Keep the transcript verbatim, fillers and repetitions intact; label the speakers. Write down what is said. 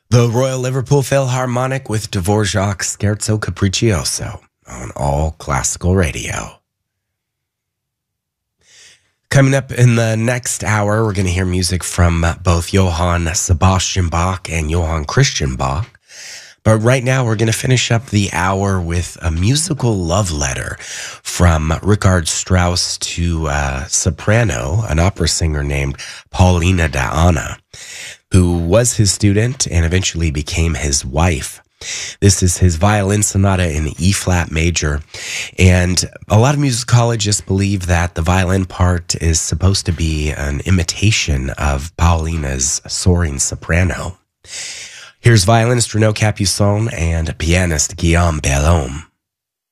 Speaker 1: The Royal Liverpool Philharmonic with Dvorak Scherzo Capriccioso on All Classical Radio. Coming up in the next hour, we're going to hear music from both Johann Sebastian Bach and Johann Christian Bach. But right now, we're going to finish up the hour with a musical love letter from Richard Strauss to uh, soprano, an opera singer named Paulina da Anna, who was his student and eventually became his wife. This is his violin sonata in E-flat major, and a lot of musicologists believe that the violin part is supposed to be an imitation of Paulina's soaring soprano. Here's violinist Renaud Capuçon and pianist Guillaume Bellhomme.